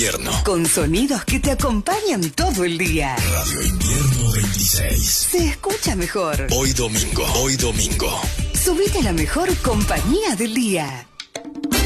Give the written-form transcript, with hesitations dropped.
Invierno. Con sonidos que te acompañan todo el día. Radio Invierno 26. Se escucha mejor. Hoy domingo. Subite a la mejor compañía del día.